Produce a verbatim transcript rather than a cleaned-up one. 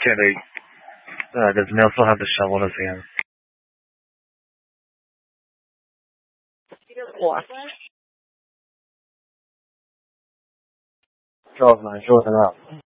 Jenny, uh, does Neil still have the shovel in his hand? What? twelve nine, shorten up.